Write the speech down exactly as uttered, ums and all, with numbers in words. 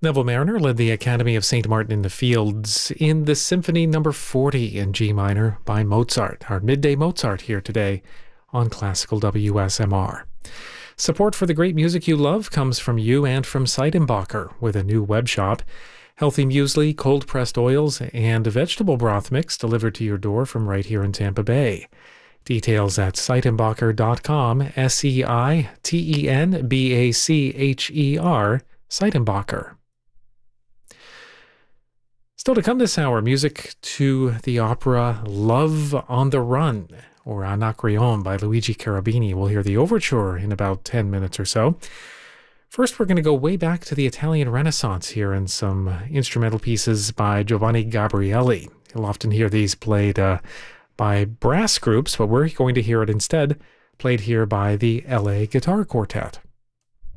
Neville Mariner led the Academy of Saint Martin in the Fields in the Symphony Number forty in G minor by Mozart. Our midday Mozart here today on Classical W S M R. Support for the great music you love comes from you and from Seidenbacher with a new web shop. Healthy muesli, cold-pressed oils, and a vegetable broth mix delivered to your door from right here in Tampa Bay. Details at seidenbacher dot com, S E I T E N B A C H E R, Seidenbacher. Still to come this hour, music to the opera Love on the Run, or Anacreon by Luigi Cherubini. We'll hear the overture in about ten minutes or so. First, we're going to go way back to the Italian Renaissance here and some instrumental pieces by Giovanni Gabrieli. You'll often hear these played uh, by brass groups, but we're going to hear it instead played here by the L A Guitar Quartet.